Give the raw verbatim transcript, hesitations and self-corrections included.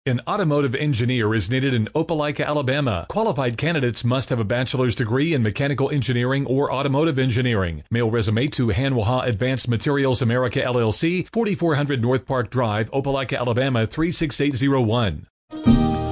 An automotive engineer is needed in Opelika, Alabama. Qualified candidates must have a bachelor's degree in mechanical engineering or automotive engineering. Mail resume to Hanwha Advanced Materials America L L C, forty-four hundred North Park Drive, Opelika, Alabama three six eight zero one.